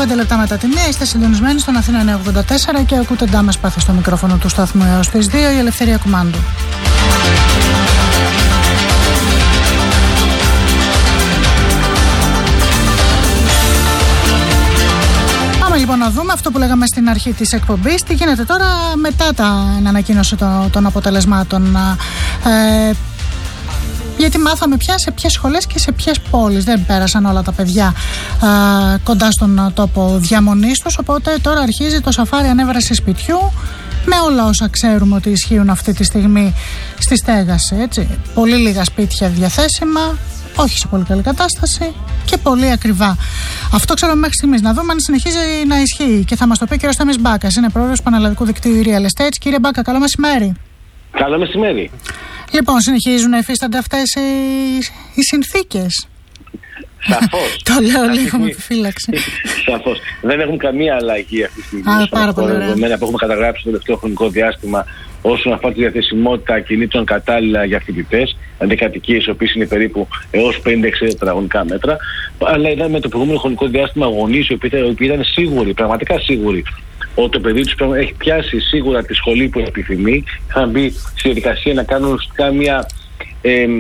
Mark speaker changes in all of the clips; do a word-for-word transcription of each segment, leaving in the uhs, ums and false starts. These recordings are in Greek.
Speaker 1: πέντε λεπτά μετά τη μία είστε συντονισμένοι στον Αθήνα εννιακόσια ογδόντα τέσσερα και ακούτε Ντάμα Σπάθη στο μικρόφωνο του σταθμού έως τις δύο, η Ελευθερία Κουμάντου. Πάμε λοιπόν να δούμε αυτό που λέγαμε στην αρχή της εκπομπής, τι γίνεται τώρα μετά την ανακοίνωση των, των αποτελεσμάτων. Ε, γιατί μάθαμε πια σε ποιες σχολές και σε ποιες πόλεις. Δεν πέρασαν όλα τα παιδιά α, κοντά στον τόπο διαμονής τους, οπότε τώρα αρχίζει το σαφάρι ανέβραση σπιτιού με όλα όσα ξέρουμε ότι ισχύουν αυτή τη στιγμή στη στέγαση, έτσι. Πολύ λίγα σπίτια διαθέσιμα, όχι σε πολύ καλή κατάσταση και πολύ ακριβά. Αυτό ξέρουμε μέχρι στιγμής. Να δούμε αν συνεχίζει να ισχύει και θα μας το πει ο κ. Σταμής Μπάκας, είναι πρόεδρος του Πανελλαδικού Δικτύου Real Estate. Κύριε Μπάκα, καλό μεσημέρι.
Speaker 2: Καλό μεσημέρι.
Speaker 1: Λοιπόν, συνεχίζουν να υφίστανται αυτές οι, οι συνθήκες.
Speaker 2: Σαφώς.
Speaker 1: Το λέω λίγο με επιφύλαξη.
Speaker 2: Σαφώς. Δεν έχουμε καμία αλλαγή αυτή τη στιγμή.
Speaker 1: Α, πάρα πολύ ωραία.
Speaker 2: Δεδομένα που έχουμε καταγράψει το τελευταίο χρονικό διάστημα όσον αφορά τη διαθεσιμότητα κινήτων κατάλληλα για φοιτητές, αντικατοικίες, οι οποίες είναι περίπου έως πενήντα εξήντα τετραγωνικά μέτρα. Αλλά είδαμε το προηγούμενο χρονικό διάστημα γονείς οι οποίοι ήταν σίγουροι, πραγματικά σίγουροι, ότι το παιδί τους έχει πιάσει σίγουρα τη σχολή που επιθυμεί. Είχαν μπει στη διαδικασία να κάνουν μια ε, ε,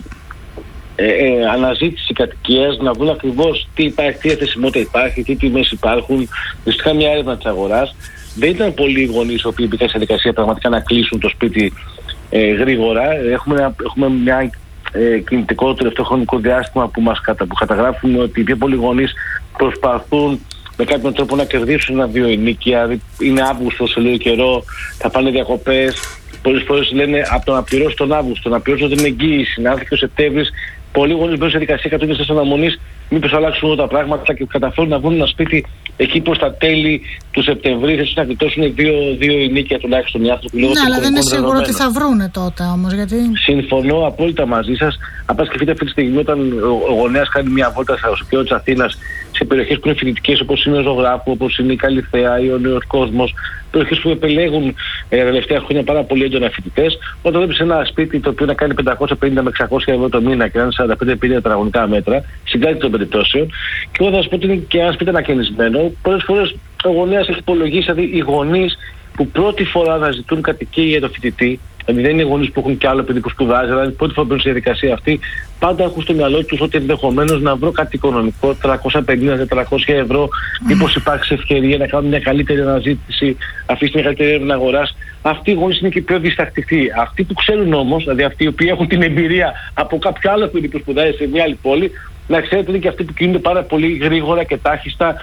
Speaker 2: ε, αναζήτηση κατοικίας, να βρουν ακριβώς τι υπάρχει, τι διαθεσιμότητα υπάρχει, τι τιμές υπάρχουν, ουσιαστικά μια έρευνα της αγοράς. Δεν ήταν πολλοί οι γονείς οι οποίοι μπήκαν στη διαδικασία πραγματικά να κλείσουν το σπίτι ε, γρήγορα. Έχουμε, έχουμε μια ε, κινητικό τελευταίο χρονικό διάστημα που, μας κατα, που καταγράφουμε ότι οι πιο πολλοί γονείς προσπαθούν με κάποιον τρόπο να κερδίσουν ένα-δύο ενίκια. Είναι Αύγουστο, σε λίγο καιρό, θα πάνε διακοπές. Πολλές φορές λένε από το να πληρώσει τον Αύγουστο, να πληρώσω την εγγύηση, να έρθει και ο Σεπτέμβρης. Πολλοί γονείς μπαίνουν σε δικασία εκατό είκοσι αναμονής, μήπως αλλάξουν όλα τα πράγματα και καταφέρουν να βρουν ένα σπίτι εκεί προς τα τέλη του Σεπτεμβρίου, θα να γλιτώσουν δύο, δύο ενίκια τουλάχιστον οι άνθρωποι.
Speaker 1: Ναι, αλλά δεν είναι σίγουρο ότι θα βρούνε τότε όμως. Γιατί...
Speaker 2: Συμφωνώ απόλυτα μαζί σας. Αν σκεφτείτε αυτή τη στιγμή, όταν ο γονέας κάνει μια βόλτα στο κέντρο της Αθήνας, σε περιοχές που είναι φοιτητικές, όπως είναι ο Ζωγράφου, όπως είναι η Καλιθέα ή ο Νέος Κόσμος, περιοχές που επιλέγουν ε, τα τελευταία χρόνια πάρα πολύ έντονα φοιτητές, όταν βλέπεις ένα σπίτι το οποίο να κάνει πεντακόσια πενήντα με εξακόσια ευρώ το μήνα και να είναι σαράντα πέντε πενήντα τετραγωνικά μέτρα, συγκράτη των περιπτώσεων, και εγώ θα σας πω ότι είναι και ένα σπίτι ανακαινισμένο. Πολλές φορές ο γονέας έχει υπολογίσει, δηλαδή οι γονείς που πρώτη φορά αναζητούν κατοικία για το φοιτητή, δηλαδή δεν είναι γονείς που έχουν κι άλλο παιδί που σπουδάζει, αλλά πρώτη φορά μπαίνουν στη διαδικασία αυτή, πάντα έχουν στο μυαλό τους ότι ενδεχομένως να βρω κάτι οικονομικό, τριακόσια πενήντα με τετρακόσια ευρώ, μήπως υπάρξει ευκαιρία να κάνουν μια καλύτερη αναζήτηση, αφήσει μια καλύτερη έρευνα αγοράς. Αυτοί οι γονείς είναι και πιο διστακτικοί. Αυτοί που ξέρουν όμως, δηλαδή αυτοί οι οποίοι έχουν την εμπειρία από κάποιο άλλο παιδί που σπουδάζει σε μια άλλη πόλη, να ξέρετε είναι και αυτοί που κινούνται πάρα πολύ γρήγορα και τάχιστα.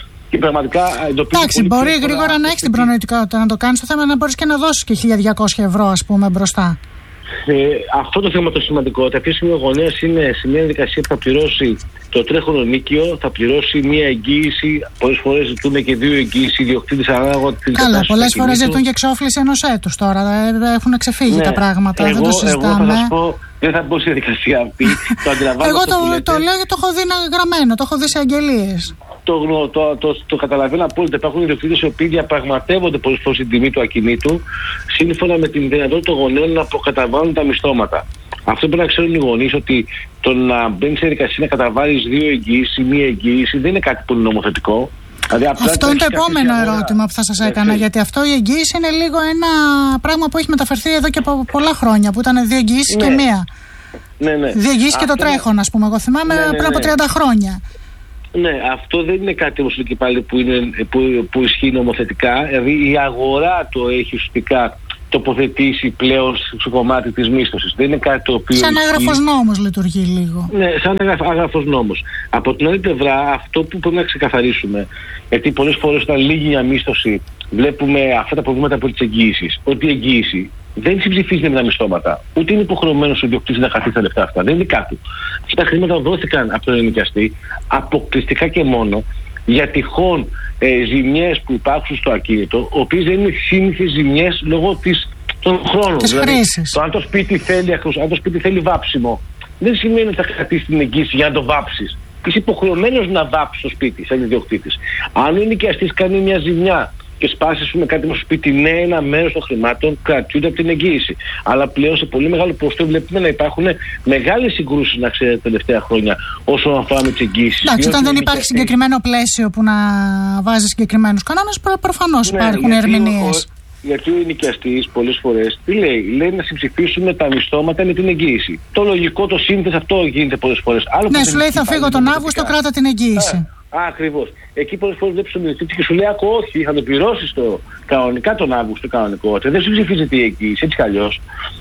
Speaker 1: Εντάξει, μπορεί γρήγορα να έχει την προνοητικότητα να το κάνει. Το θέμα είναι να μπορεί και να δώσει και χίλια διακόσια ευρώ, ας πούμε, μπροστά.
Speaker 2: Ε, αυτό το θέμα το σημαντικό. Αυτή τη στιγμή ο γονέας είναι σε μια διαδικασία που θα πληρώσει το τρέχον ενίκιο, θα πληρώσει μια εγγύηση. Πολλές φορές ζητούν και δύο εγγύησεις, ιδιοκτήτης ανάλογα την κατάσταση. Καλά,
Speaker 1: πολλές φορές ζητούν και εξόφληση ενός έτους τώρα. Έχουν ξεφύγει ναι, τα πράγματα.
Speaker 2: Εγώ,
Speaker 1: δεν το συζητάμε.
Speaker 2: Εγώ θα σας πω, δεν θα μπω στη διαδικασία αυτή. Το
Speaker 1: εγώ το, το λέω γιατί το έχω δει γραμμένο, το έχω δει σε αγγελίες.
Speaker 2: Το, το, το, το καταλαβαίνω απόλυτα. Υπάρχουν ιδιοκτήτες οι οποίοι διαπραγματεύονται πολλές φορές την τιμή του ακινήτου σύμφωνα με την δυνατότητα των γονέων να προκαταβάλουν τα μισθώματα. Αυτό πρέπει να ξέρουν οι γονείς, ότι το να μπαίνει σε διαδικασία να καταβάλεις δύο εγγυήσεις ή μία εγγύηση δεν είναι κάτι πολύ νομοθετικό. Δηλαδή,
Speaker 1: αυτό είναι το επόμενο ερώτημα που θα σας έκανα. Γιατί αυτό η εγγύηση είναι λίγο ένα πράγμα που έχει μεταφερθεί εδώ και από πολλά χρόνια. Που ήταν δύο εγγυήσεις ναι. και μία.
Speaker 2: Ναι, ναι.
Speaker 1: Δύο εγγυήσεις και το τρέχον, ας πούμε. Εγώ θυμάμαι ναι, ναι, ναι. πριν από τριάντα χρόνια.
Speaker 2: Ναι, αυτό δεν είναι κάτι όμως και πάλι που, είναι, που, που ισχύει νομοθετικά. Δηλαδή η αγορά το έχει ουσιαστικά τοποθετήσει πλέον στο κομμάτι της μίσθωσης. Δεν είναι κάτι το οποίο...
Speaker 1: Σαν άγραφος νόμος λειτουργεί λίγο.
Speaker 2: Ναι, σαν άγραφος νόμος. Από την άλλη πλευρά, αυτό που πρέπει να ξεκαθαρίσουμε, γιατί πολλές φορές όταν λύγει μια μίσθωση βλέπουμε αυτά τα προβλήματα από τις εγγύησεις. Ότι η εγγύηση δεν συμψηφίζει με τα μισθώματα. Ούτε είναι υποχρεωμένος ο ιδιοκτήτης να κρατήσει τα λεφτά αυτά. Δεν είναι δικά του. Αυτά τα χρήματα δόθηκαν από τον ενοικιαστή αποκλειστικά και μόνο για τυχόν ε, ζημιές που υπάρχουν στο ακίνητο, οι οποίες δεν είναι σύνηθες ζημιές λόγω της, των χρόνων.
Speaker 1: Δηλαδή,
Speaker 2: το αν το σπίτι θέλει, αν το σπίτι θέλει βάψιμο, δεν σημαίνει ότι θα κρατήσει την εγγύηση για να το βάψεις. Είσαι υποχρεωμένος να βάψεις το σπίτι σαν ιδιοκτήτης. Αν ο ενοικιαστής κάνει μια ζημιά και σπάσει με κάτι στο σπίτι, ναι, ένα μέρος των χρημάτων κρατιούνται από την εγγύηση. Αλλά πλέον σε πολύ μεγάλο ποσοστό βλέπουμε να υπάρχουν μεγάλες συγκρούσεις, να ξέρετε, τα τελευταία χρόνια όσον αφορά με τις εγγύησεις.
Speaker 1: Εντάξει, όταν δεν υπάρχει συγκεκριμένο πλαίσιο που να βάζει συγκεκριμένους κανόνες, προ, προφανώς ναι, υπάρχουν ερμηνείες.
Speaker 2: Γιατί ο ενοικιαστής πολλές φορές τι λέει, λέει να συμψηφίσουμε τα μισθώματα με την εγγύηση. Το λογικό, το σύνθεση αυτό γίνεται πολλές φορές. Άλλο
Speaker 1: ναι, σου λέει θα φύγω τον Αύγουστο, κράτα την εγγύηση.
Speaker 2: Ακριβώς. Εκεί πολλές φορές βλέπεις τον ιδιοκτήτη και σου λέει: Άκου, όχι, θα το πληρώσεις το κανονικά τον Αύγουστο, κανονικό. Δεν συμψηφίζεται η εγγύηση, έτσι κι αλλιώς.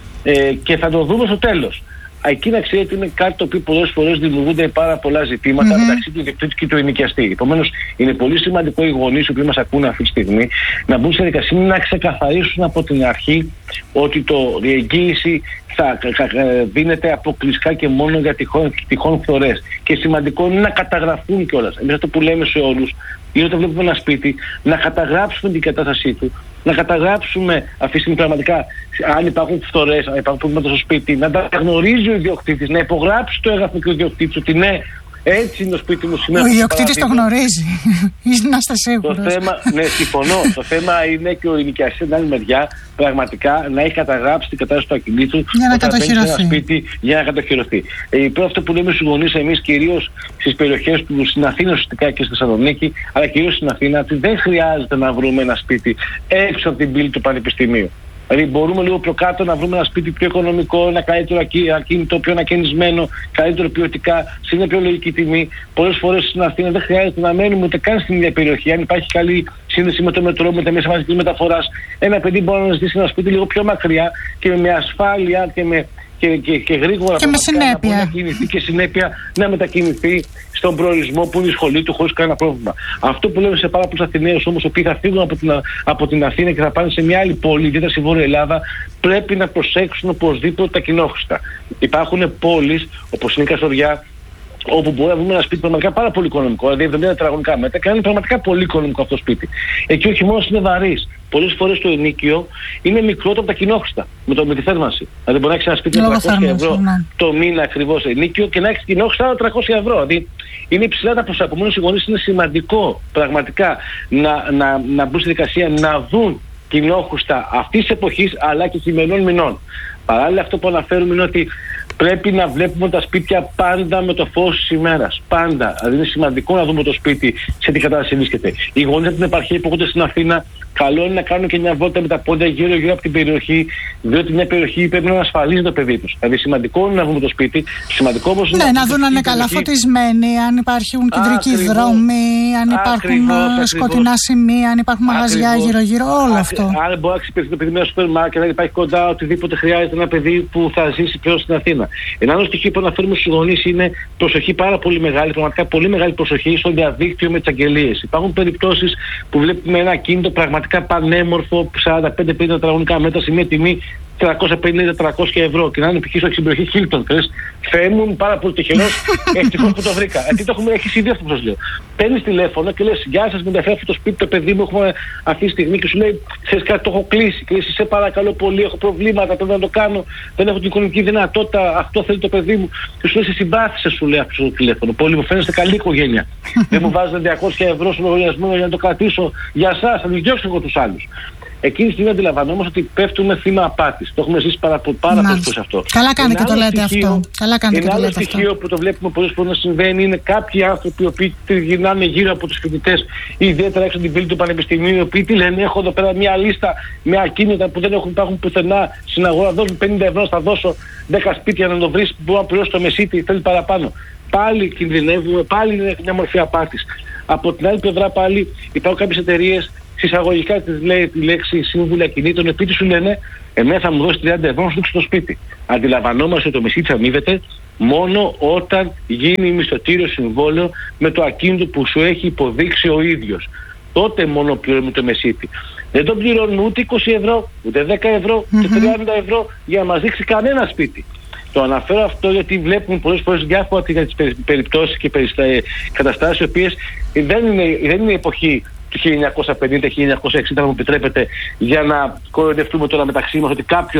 Speaker 2: Ε, και θα το δούμε στο τέλος. Εκεί να ξέρετε είναι κάτι το οποίο πολλές φορές δημιουργούνται πάρα πολλά ζητήματα mm-hmm. μεταξύ του ιδιοκτήτη και του ενοικιαστή. Επομένως, είναι πολύ σημαντικό οι γονείς που μας ακούν αυτή τη στιγμή να μπουν σε δικασία να ξεκαθαρίσουν από την αρχή ότι το, η εγγύηση θα δίνεται αποκλειστικά και μόνο για τυχόν, τυχόν φθορές. Και σημαντικό είναι να καταγραφούν κιόλας. Εμείς αυτό που λέμε σε όλους είναι όταν βλέπουμε ένα σπίτι να καταγράψουμε την κατάστασή του, να καταγράψουμε αυτή τη στιγμή πραγματικά αν υπάρχουν φθορές, αν υπάρχουν προβλήματα στο σπίτι, να τα γνωρίζει ο ιδιοκτήτης, να υπογράψει το έγγραφο και ο ιδιοκτήτης ότι ναι, έτσι είναι το σπίτι μου σήμερα.
Speaker 1: Ο ιδιοκτήτης το γνωρίζει. Να είστε σίγουρος.
Speaker 2: Το θέμα, ναι, συμφωνώ. Το θέμα είναι και ο ενοικιαστής από την άλλη μεριά πραγματικά να έχει καταγράψει την κατάσταση του ακινήτου
Speaker 1: για να κατοχυρωθεί.
Speaker 2: Ένα σπίτι για να κατοχυρωθεί. Ε, πρώτο αυτό που λέμε στους γονείς εμείς κυρίως στις περιοχές που στην Αθήνα ουσιαστικά και στη Θεσσαλονίκη, αλλά κυρίως στην Αθήνα, ότι δεν χρειάζεται να βρούμε ένα σπίτι έξω από την πύλη του πανεπιστημίου. Δηλαδή, μπορούμε λίγο πιο κάτω να βρούμε ένα σπίτι πιο οικονομικό, ένα καλύτερο ακίνητο, πιο ανακαινισμένο, καλύτερο ποιοτικά, σε μια πιο λογική τιμή. Πολλές φορές στην Αθήνα δεν χρειάζεται να μένουμε ούτε καν στην ίδια περιοχή. Αν υπάρχει καλή σύνδεση με το μετρό, με τα μέσα μαζικής μεταφοράς, ένα παιδί μπορεί να ζητήσει ένα σπίτι λίγο πιο μακριά και με ασφάλεια και με. Και, και, και γρήγορα
Speaker 1: και με συνέπεια.
Speaker 2: Να κινηθεί και συνέπεια να μετακινηθεί στον προορισμό που είναι η σχολή του χωρίς κανένα πρόβλημα. Αυτό που λέμε σε πάρα πολλούς Αθηναίους όμως, οι οποίοι θα φύγουν από την, από την Αθήνα και θα πάνε σε μια άλλη πόλη, ιδιαίτερα στη Βόρεια Ελλάδα, πρέπει να προσέξουν οπωσδήποτε τα κοινόχρηστα. Υπάρχουν πόλεις όπως είναι η Καστοριά, όπου μπορεί να βρούμε ένα σπίτι πραγματικά πάρα πολύ οικονομικό, δηλαδή εβδομήντα τετραγωνικά μέτρα, και να είναι πραγματικά πολύ οικονομικό αυτό το σπίτι. Εκεί ο χειμώνας είναι βαρύς. Πολλές φορές το ενοίκιο είναι μικρότερο από τα κοινόχρηστα με, το, με τη θέρμανση. Δηλαδή μπορεί να έχεις ένα σπίτι με τριακόσια ευρώ ναι. το μήνα ακριβώς ενοίκιο και να έχεις κοινόχρηστα άλλο τριακόσια ευρώ. Δηλαδή είναι υψηλά τα ποσά. Επομένως οι γονείς είναι σημαντικό πραγματικά να, να, να μπουν στη δικασία να δουν κοινόχρηστα αυτής της εποχής αλλά και χειμερινών μηνών. Παράλληλα, αυτό που αναφέρουμε είναι ότι πρέπει να βλέπουμε τα σπίτια πάντα με το φως της ημέρας. Πάντα. Δηλαδή είναι σημαντικό να δούμε το σπίτι σε τι κατάσταση βρίσκεται. Οι γονείς από την επαρχία που έρχονται στην Αθήνα, καλό είναι να κάνουν και μια βόλτα με τα πόδια γύρω-γύρω από την περιοχή, διότι μια περιοχή πρέπει να ασφαλίζει το παιδί τους. Δηλαδή σημαντικό είναι να δούμε το σπίτι. Σημαντικό όμως
Speaker 1: ναι,
Speaker 2: είναι
Speaker 1: να δουν αν είναι καλά φωτισμένοι, αν υπάρχουν κεντρικοί δρόμοι, αν υπάρχουν ακριβώς, σκοτεινά ακριβώς. σημεία, αν υπάρχουν μαγαζιά γύρω-γύρω, όλο αυτό.
Speaker 2: Αν μπορεί να εξυπηρετεί το παιδί με ένα σούπερ μάρκετ, αν υπάρχει κοντά οτιδήποτε χρειάζεται ένα παιδί που θα ζήσει πλέον στην Αθήνα. Ένα άλλο στοιχείο που αναφέρουμε στους γονείς είναι προσοχή πάρα πολύ μεγάλη, πραγματικά πολύ μεγάλη προσοχή στο διαδίκτυο με τις αγγελίες. Υπάρχουν περιπτώσεις που βλέπουμε ένα ακίνητο πραγματικά πανέμορφο, σαράντα πέντε πενήντα τετραγωνικά μέτρα σε μια τιμή τριακόσια πενήντα με τριακόσια ευρώ και να είναι π.χ. στην περιοχή Χίλτον. Θεέ μου, είμαι πάρα πολύ τυχερός, ευτυχώς που το βρήκα. Γιατί το έχουμε, έχεις ήδη αυτό που σας λέω. Παίρνεις τηλέφωνο και λες: Γεια σας, με ενδιαφέρει αυτό το σπίτι, το παιδί μου έχουμε αυτή τη στιγμή, και σου λέει: Ξέρεις κάτι, το έχω κλείσει. Και εσύ, σε παρακαλώ πολύ, έχω προβλήματα, πρέπει να το κάνω, δεν έχω την οικονομική δυνατότητα, αυτό θέλει το παιδί μου. Και σου λέει: Σε συμπάθησε, σου λέει αυτό το τηλέφωνο. Πολύ μου φαίνεστε καλή οικογένεια. Δεν μου βάζετε διακόσια ευρώ στο λογαριασμό για να το κρατήσω για εσάς, θα τους διώξω εγώ τους άλλους. Εκείνη τη στιγμή αντιλαμβανόμαστε ότι πέφτουμε θύμα απάτης. Το έχουμε ζήσει πάρα, πάρα πολύ σε αυτό.
Speaker 1: Καλά κάνετε και το λέτε
Speaker 2: στοιχείο,
Speaker 1: αυτό. Καλά κάνετε
Speaker 2: ένα
Speaker 1: και το
Speaker 2: άλλο
Speaker 1: λέτε
Speaker 2: στοιχείο
Speaker 1: αυτό.
Speaker 2: που το βλέπουμε πολλές φορές να συμβαίνει είναι κάποιοι άνθρωποι οι οποίοι γυρνάνε γύρω από τους φοιτητές, ιδιαίτερα έξω από την πύλη του πανεπιστημίου, οι οποίοι τι λένε: Έχω εδώ πέρα μια λίστα με ακίνητα που δεν έχουν, υπάρχουν πουθενά στην αγορά. Δώσουν πενήντα ευρώ, θα δώσω δέκα σπίτια να το βρει που μπορεί να πληρώσει το μεσίτη, θέλει παραπάνω. Πάλι κινδυνεύουμε, πάλι είναι μια μορφή απάτης. Από την άλλη πλευρά πάλι υπάρχουν κάποιες εταιρείες. Συσσαγωγικά της λέει τη λέξη σύμβουλα κινήτων, επειδή σου λένε: Εμένα θα μου δώσει τριάντα ευρώ να σου δείξει το σπίτι. Αντιλαμβανόμαστε ότι το μισθή αμείβεται μόνο όταν γίνει μισθωτήριο συμβόλαιο με το ακίνητο που σου έχει υποδείξει ο ίδιος. Τότε μόνο πληρώνουμε το μεσίτη. Δεν το πληρώνουμε ούτε είκοσι ευρώ, ούτε δέκα ευρώ, ούτε τριάντα ευρώ για να μας δείξει κανένα σπίτι. Το αναφέρω αυτό γιατί βλέπουμε πολλές φορές διάφορα περιπτώσεις και καταστάσεις οι οποίες δεν είναι, δεν είναι εποχή του χίλια εννιακόσια πενήντα με χίλια εννιακόσια εξήντα, που επιτρέπεται, για να κοροϊδευτούμε τώρα μεταξύ μας ότι κάποιος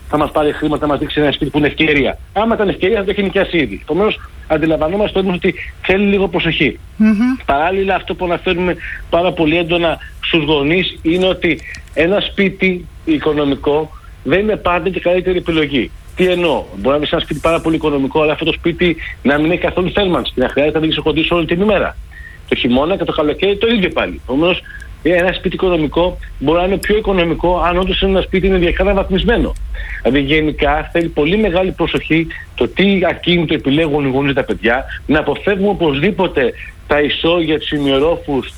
Speaker 2: θα μας πάρει χρήματα, θα μας δείξει ένα σπίτι που είναι ευκαιρία. Άμα ήταν ευκαιρία θα το έχει νοικιάσει ήδη. Επομένως, αντιλαμβανόμαστε όμως ότι θέλει λίγο προσοχή. Mm-hmm. Παράλληλα, αυτό που αναφέρουμε πάρα πολύ έντονα στους γονείς είναι ότι ένα σπίτι οικονομικό δεν είναι πάντα και καλύτερη επιλογή. Τι εννοώ, μπορεί να βρει ένα σπίτι πάρα πολύ οικονομικό, αλλά αυτό το σπίτι να μην έχει καθόλου θέρμανση και να χρειάζεται να μην ξεχοντήσει όλη την ημέρα. Το χειμώνα και το καλοκαίρι το ίδιο πάλι. Επομένως, ένα σπίτι οικονομικό μπορεί να είναι πιο οικονομικό αν όντως ένα σπίτι είναι διακριτά αναβαθμισμένο. Δηλαδή, γενικά θέλει πολύ μεγάλη προσοχή το τι ακίνητο επιλέγουν οι γονείς τα παιδιά, να αποφεύγουμε οπωσδήποτε τα ισόγεια, τους ημιορόφους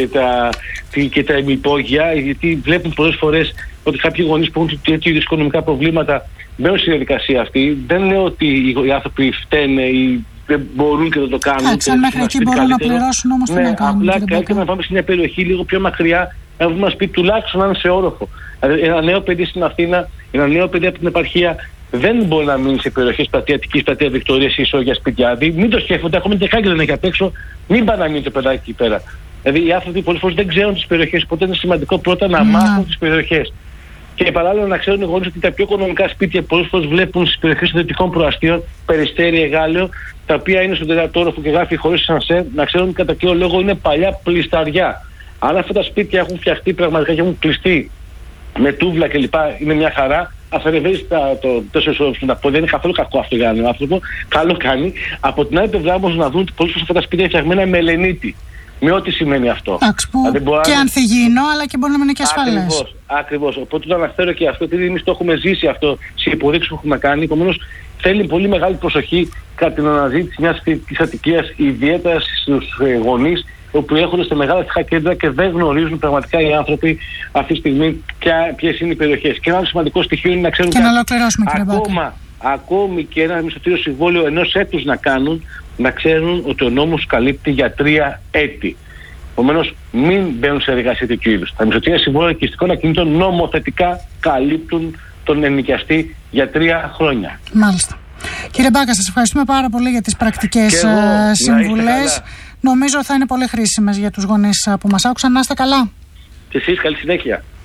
Speaker 2: και τα ημιυπόγεια, γιατί βλέπουν πολλές φορές ότι κάποιοι γονείς που έχουν τέτοιου είδους οικονομικά προβλήματα μπαίνουν στη διαδικασία αυτή. Δεν λέω ότι οι άνθρωποι φταίνε ή δεν μπορούν και δεν το κάνουν.
Speaker 1: Εντάξει, αν μέχρι εκεί μπορούν να πληρώσουν όμως, τι να κάνουν.
Speaker 2: Απλά καλύτερα να πάμε σε μια περιοχή λίγο πιο μακριά, να βρούμε ένα σπίτι τουλάχιστον να είναι σε όροφο. Δηλαδή, ένα νέο παιδί στην Αθήνα, ένα νέο παιδί από την επαρχία δεν μπορεί να μείνει σε περιοχές πλατεία Αττικής, πλατεία Βικτωρίας ή ισόγεια σπίτια. Δηλαδή, μην το σκέφτονται, ακόμα και κάτι δεν έχει απ' έξω, μην πάνε να μείνει το παιδάκι εκεί πέρα. Δηλαδή, οι άνθρωποι πολλές φορές δεν ξέρουν τις περιοχές, οπότε είναι σημαντικό πρώτα να mm. μάθουν τις περιοχές. Και παράλληλα να ξέρουν οι γονείς ότι τα πιο οικονομικά σπίτια πολλές φορές βλέπουν στις περιοχές των δυτικών προαστίων, Περιστέρι, Εγάλεο, τα οποία είναι στον τέταρτο όροφο και γράφει χωρίς σανσέρ, να ξέρουν ότι κατά κύριο λόγο είναι παλιά πλισταριά. Αν αυτά τα σπίτια έχουν φτιαχτεί πραγματικά και έχουν κλειστεί με τούβλα κλπ., είναι μια χαρά. Αφαιρεβαίνει το τέσσερις ώρες να πω, δεν είναι καθόλου κακό αυτό για έναν άνθρωπο. Καλό κάνει. Από την άλλη πλευρά όμως να δουν ότι πολλές φορές αυτά τα σπίτια είναι φτιαγμένα με ελενίτη. Με ό,τι σημαίνει αυτό.
Speaker 1: Εντάξει, που και ανθυγιεινό, αλλά και μπορεί να μην είναι και ασφαλές.
Speaker 2: Ακριβώς, ακριβώς. Οπότε το αναφέρω και αυτό, επειδή εμείς το έχουμε ζήσει αυτό σε υποδείξεις που έχουμε κάνει. Επομένως, θέλει πολύ μεγάλη προσοχή κατά την αναζήτηση μιας της κατοικίας, ιδιαίτερα στους γονείς, όπου έρχονται σε μεγάλα αστικά κέντρα και δεν γνωρίζουν πραγματικά οι άνθρωποι αυτή τη στιγμή ποιες είναι οι περιοχές. Και ένα άλλο σημαντικό στοιχείο είναι να ξέρουν
Speaker 1: και να ολοκληρώσουμε, κύριε
Speaker 2: ακόμα, ακόμη και ένα μισθωτήριο συμβόλαιο ενός έτους να κάνουν, να ξέρουν ότι ο νόμος καλύπτει για τρία έτη. Επομένως, μην μπαίνουν σε εργασία τέτοιου είδους. Τα μισθωτήρια συμβόλαια οικιστικών ακινήτων νομοθετικά καλύπτουν τον ενοικιαστή για τρία χρόνια.
Speaker 1: Μάλιστα. Κύριε Μπάκα, σας ευχαριστούμε πάρα πολύ για τις πρακτικές συμβουλές. Νομίζω θα είναι πολύ χρήσιμες για τους γονείς που μας άκουσαν. Να είστε καλά.
Speaker 2: Και εσείς, καλή συνέχεια.